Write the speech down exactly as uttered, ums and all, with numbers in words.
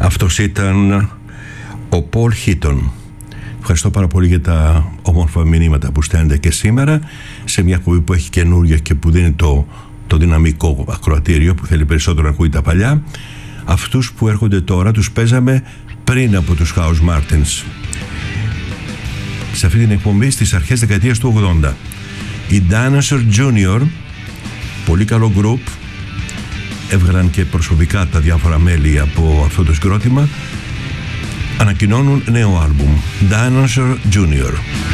Αυτός ήταν ο Πολ Χίτον. Ευχαριστώ πάρα πολύ για τα όμορφα μηνύματα που στέλνετε και σήμερα σε μια εκπομπή που έχει καινούργια και που δίνει το, το δυναμικό ακροατήριο που θέλει περισσότερο να ακούει τα παλιά. Αυτούς που έρχονται τώρα τους παίζαμε πριν από τους House Martins σε αυτή την εκπομπή στις αρχές δεκαετίας του ογδόντα. Οι Dinosaur Junior, πολύ καλό group, έβγαλαν και προσωπικά τα διάφορα μέλη από αυτό το συγκρότημα, ανακοινώνουν νέο άλμπουμ, Dinosaur Junior.